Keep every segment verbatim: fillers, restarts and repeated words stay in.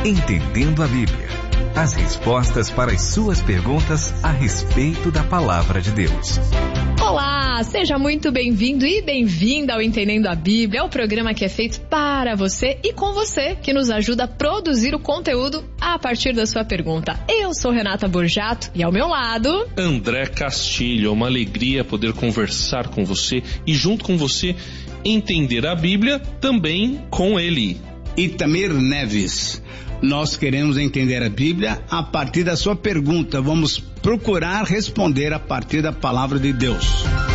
Entendendo a Bíblia. As respostas para as suas perguntas a respeito da Palavra de Deus. Olá, seja muito bem-vindo e bem-vinda ao Entendendo a Bíblia, o programa que é feito para você e com você, que nos ajuda a produzir o conteúdo a partir da sua pergunta. Eu sou Renata Borjato e ao meu lado... André Castilho. É uma alegria poder conversar com você e junto com você entender a Bíblia também com ele. Itamir Neves. Nós queremos entender a Bíblia a partir da sua pergunta. Vamos procurar responder a partir da palavra de Deus.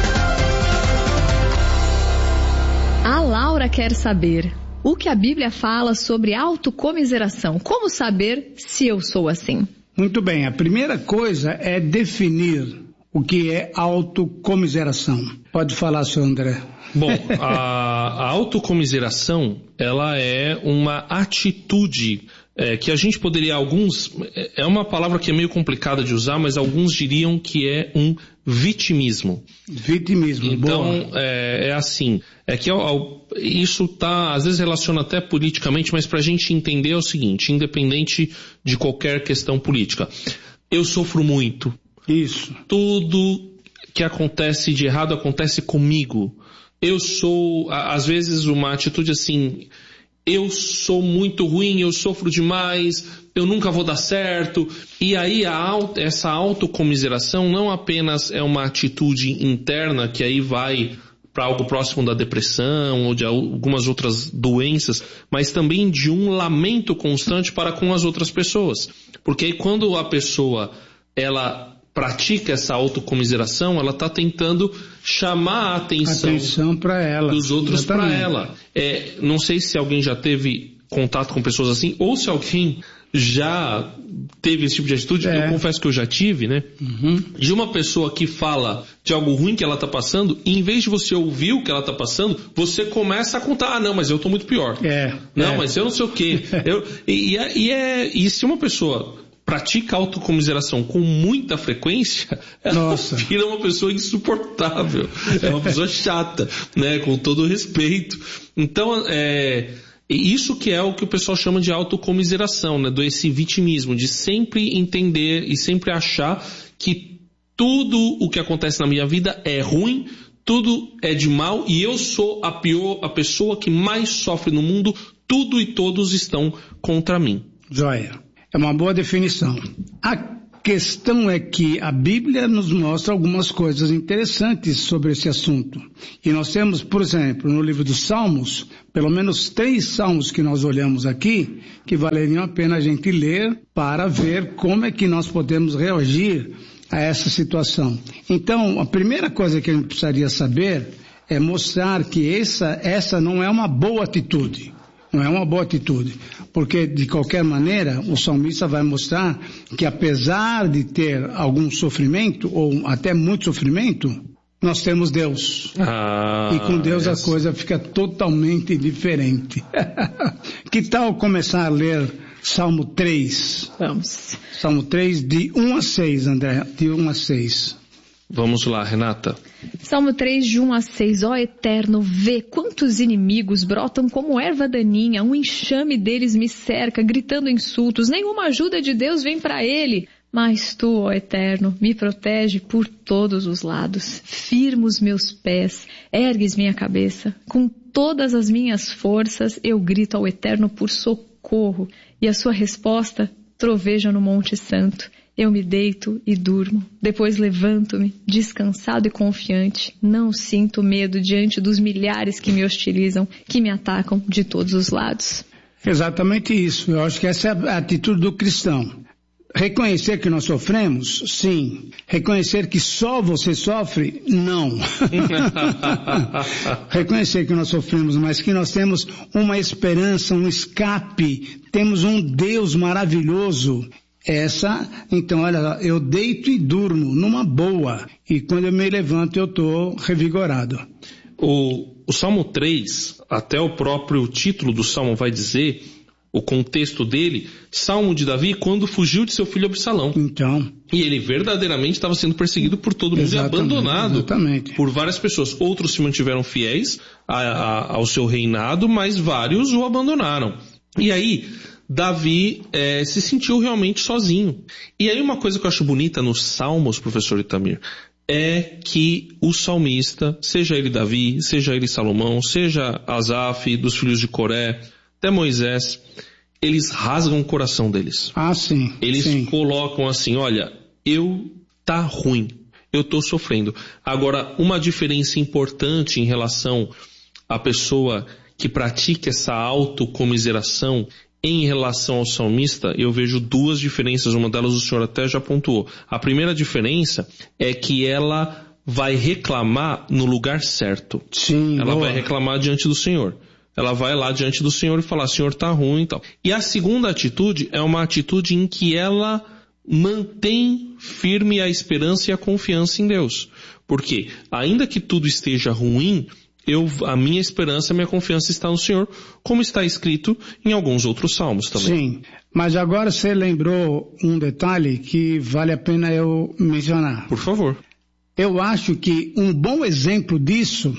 A Laura quer saber o que a Bíblia fala sobre autocomiseração. Como saber se eu sou assim? Muito bem, a primeira coisa é definir o que é autocomiseração. Pode falar, senhor André. Bom, a, a autocomiseração, ela é uma atitude é, que a gente poderia, alguns, é uma palavra que é meio complicada de usar, mas alguns diriam que é um vitimismo. Vitimismo, então, é, é assim, é que ao, ao, isso tá, às vezes relaciona até politicamente, mas pra gente entender é o seguinte, independente de qualquer questão política, eu sofro muito. Isso. Tudo que acontece de errado acontece comigo. Eu sou, às vezes, uma atitude assim, eu sou muito ruim, eu sofro demais, eu nunca vou dar certo. E aí a, essa autocomiseração não apenas é uma atitude interna, que aí vai para algo próximo da depressão ou de algumas outras doenças, mas também de um lamento constante para com as outras pessoas. Porque aí quando a pessoa, ela pratica essa autocomiseração, ela está tentando chamar a atenção, atenção para ela, dos outros para ela. É, não sei se alguém já teve contato com pessoas assim, ou se alguém já teve esse tipo de atitude, é. Eu confesso que eu já tive, né? Uhum. De uma pessoa que fala de algo ruim que ela está passando, e em vez de você ouvir o que ela está passando, você começa a contar, ah não, mas eu estou muito pior. É. Não, é. mas eu não sei o quê. eu, e, e, é, e, é, e se uma pessoa pratica autocomiseração com muita frequência, ela Nossa. vira uma pessoa insuportável, é uma pessoa chata, né, com todo respeito. Então, é, isso que é o que o pessoal chama de autocomiseração, né, do esse vitimismo, de sempre entender e sempre achar que tudo o que acontece na minha vida é ruim, tudo é de mal e eu sou a pior, a pessoa que mais sofre no mundo, tudo e todos estão contra mim. Joia. É uma boa definição. A questão é que a Bíblia nos mostra algumas coisas interessantes sobre esse assunto. E nós temos, por exemplo, no livro dos Salmos, pelo menos três salmos que nós olhamos aqui, que valeriam a pena a gente ler para ver como é que nós podemos reagir a essa situação. Então, a primeira coisa que a gente precisaria saber é mostrar que essa, essa não é uma boa atitude. Não é uma boa atitude, porque de qualquer maneira o salmista vai mostrar que apesar de ter algum sofrimento, ou até muito sofrimento, nós temos Deus. Ah, e com Deus essa. a coisa fica totalmente diferente. Que tal começar a ler Salmo três? Vamos. Salmo três, de um a seis, André, de um a seis. Vamos lá, Renata. Salmo três, de um a seis. Ó Eterno, vê quantos inimigos brotam como erva daninha, um enxame deles me cerca, gritando insultos, nenhuma ajuda de Deus vem para ele. Mas tu, ó Eterno, me protege por todos os lados, firma os meus pés, ergues minha cabeça, com todas as minhas forças eu grito ao Eterno por socorro, e a sua resposta troveja no Monte Santo. Eu me deito e durmo, depois levanto-me, descansado e confiante. Não sinto medo diante dos milhares que me hostilizam, que me atacam de todos os lados. Exatamente isso. Eu acho que essa é a atitude do cristão. Reconhecer que nós sofremos? Sim. Reconhecer que só você sofre? Não. Reconhecer que nós sofremos, mas que nós temos uma esperança, um escape, temos um Deus maravilhoso. Essa, então, olha, eu deito e durmo numa boa, e quando eu me levanto eu estou revigorado. O, o Salmo três, até o próprio título do Salmo vai dizer, o contexto dele, Salmo de Davi quando fugiu de seu filho Absalão. Então. E ele verdadeiramente estava sendo perseguido por todo mundo e abandonado exatamente. por várias pessoas. Outros se mantiveram fiéis a, a, ao seu reinado, mas vários o abandonaram. E aí, Davi é, se sentiu realmente sozinho. E aí uma coisa que eu acho bonita nos Salmos, professor Itamir, é que o salmista, seja ele Davi, seja ele Salomão, seja Asaf, dos filhos de Coré, até Moisés, eles rasgam o coração deles. Ah, sim. Eles sim. colocam assim, olha, eu tá ruim, eu tô sofrendo. Agora, uma diferença importante em relação à pessoa que pratica essa autocomiseração em relação ao salmista, eu vejo duas diferenças, uma delas o senhor até já pontuou. A primeira diferença é que ela vai reclamar no lugar certo. Sim, ela boa. vai reclamar diante do Senhor. Ela vai lá diante do Senhor e falar, Senhor, tá ruim e tal. E a segunda atitude é uma atitude em que ela mantém firme a esperança e a confiança em Deus. Porque, ainda que tudo esteja ruim, eu, a minha esperança, a minha confiança está no Senhor, como está escrito em alguns outros salmos também. Sim, mas agora você lembrou um detalhe que vale a pena eu mencionar. Por favor. Eu acho que um bom exemplo disso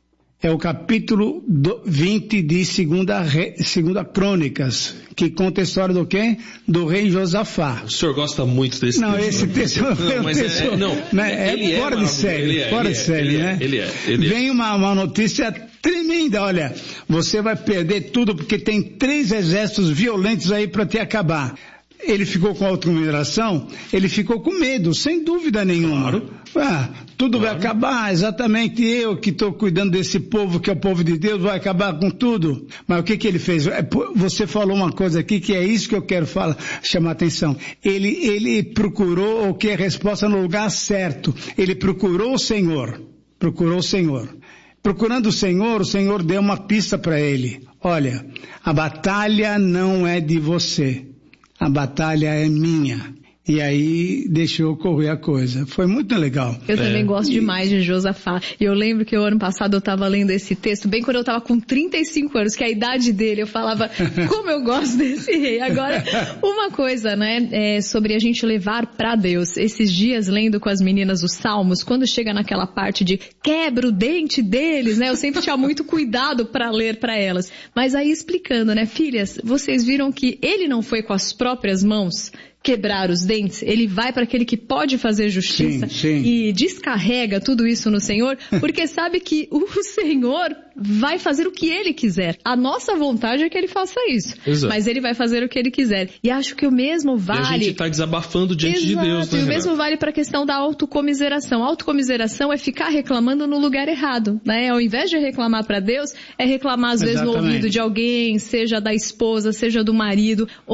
é o capítulo vinte de segunda, segunda Crônicas, que conta a história do quê? Do rei Josafá. O senhor gosta muito desse não, texto. Esse texto não, é um mas texto, é, não, né? ele é fora é de série, é, fora de é, série, ele né? É, ele é, ele Vem é. Uma, uma notícia tremenda, olha, você vai perder tudo porque tem três exércitos violentos aí para te acabar. Ele ficou com autocomiseração, ele ficou com medo, sem dúvida nenhuma. Claro. Ah, tudo claro. vai acabar, exatamente eu que estou cuidando desse povo, que é o povo de Deus, vai acabar com tudo. Mas o que que ele fez? Você falou uma coisa aqui que é isso que eu quero falar, chamar a atenção. Ele, ele procurou o que é a resposta no lugar certo. Ele procurou o Senhor, procurou o Senhor. Procurando o Senhor, o Senhor deu uma pista para ele. Olha, a batalha não é de você. A batalha é minha. E aí deixou correr a coisa. Foi muito legal. Eu também é. gosto demais de Josafá. E eu lembro que o ano passado eu estava lendo esse texto, bem quando eu estava com trinta e cinco anos, que é a idade dele, eu falava, como eu gosto desse rei. Agora, uma coisa, né, é sobre a gente levar para Deus. Esses dias, lendo com as meninas os Salmos, quando chega naquela parte de quebra o dente deles, né, eu sempre tinha muito cuidado para ler para elas. Mas aí explicando, né, filhas, vocês viram que ele não foi com as próprias mãos quebrar os dentes, ele vai para aquele que pode fazer justiça sim, sim. e descarrega tudo isso no Senhor, porque sabe que o Senhor vai fazer o que Ele quiser. A nossa vontade é que Ele faça isso, Exato. Mas Ele vai fazer o que Ele quiser. E acho que o mesmo vale... E a gente está desabafando diante Exato, de Deus. Né, e o mesmo vale para a questão da autocomiseração. A autocomiseração é ficar reclamando no lugar errado, né? Ao invés de reclamar para Deus, é reclamar às vezes Exatamente. no ouvido de alguém, seja da esposa, seja do marido,